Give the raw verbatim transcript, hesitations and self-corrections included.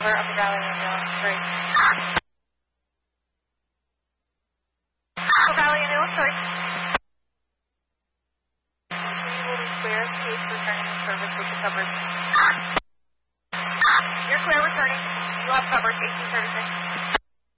Over, Upper Valley Ambulance, three. Upper Valley Ambulance, three. You will be clear in case returning to service with the coverage. You're clear returning. You have coverage, eighteen thirty-six.